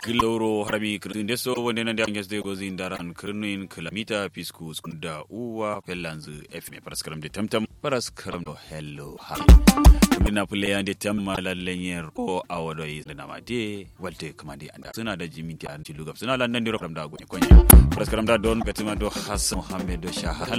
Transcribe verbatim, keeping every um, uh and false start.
Gloro harami kirtin so wanda nan da an yasde gozi daran kirnin kilomita piskus da uwa fellanzu F M paraskaram de tamtam paraskaram do hello ha dina pule ande tamma lallenyer ko awodo yi na made walte kamande anda suna da jiminti an tilugab suna lan nan diro kam da go konye paraskaram da don gatima do Hassan Muhammad do Shah